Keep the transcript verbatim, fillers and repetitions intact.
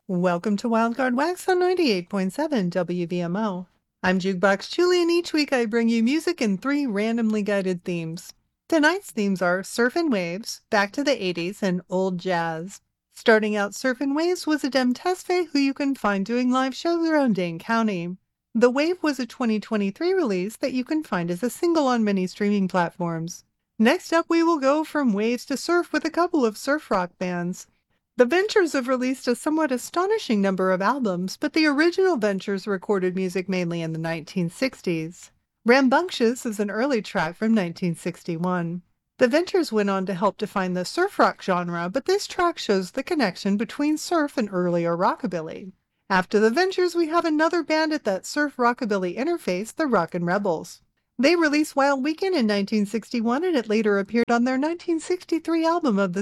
Welcome to Wildcard Wax on ninety-eight point seven W V M O. I'm Jukebox Julie, and each week I bring you music in three randomly guided themes. Tonight's themes are Surf and Waves, Back to the eighties, and Old Jazz. Starting out Surf and Waves was Adem Tesfaye, who you can find doing live shows around Dane County. The Wave was a twenty twenty-three release that you can find as a single on many streaming platforms. Next up, we will go from waves to surf with a couple of surf rock bands. The Ventures have released a somewhat astonishing number of albums, but the original Ventures recorded music mainly in the nineteen sixties. Rambunctious is an early track from nineteen sixty-one. The Ventures went on to help define the surf rock genre, but this track shows the connection between surf and earlier rockabilly. After the Ventures, we have another band at that surf-rockabilly interface, the Rockin' Rebels. They released Wild Weekend in nineteen sixty-one, and it later appeared on their nineteen sixty-three album of the